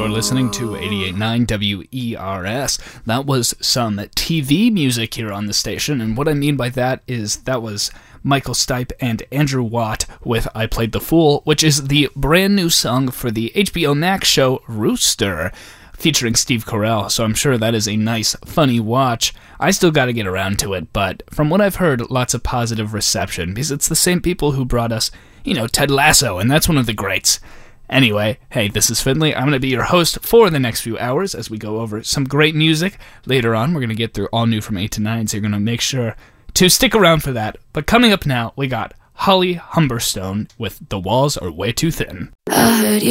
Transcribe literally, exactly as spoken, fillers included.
You're listening to eighty-eight point nine W E R S. That was some T V music here on the station, and what I mean by that is that was Michael Stipe and Andrew Watt with I Played the Fool, which is the brand new song for the H B O Max show Rooster, featuring Steve Carell, so I'm sure that is a nice, funny watch. I still gotta get around to it, but from what I've heard, lots of positive reception, because it's the same people who brought us, you know, Ted Lasso, and that's one of the greats. Anyway, hey, this is Finley. I'm going to be your host for the next few hours as we go over some great music. Later on, we're going to get through all new from eight to nine, so you're going to make sure to stick around for that. But coming up now, we got Holly Humberstone with The Walls Are Way Too Thin. I heard you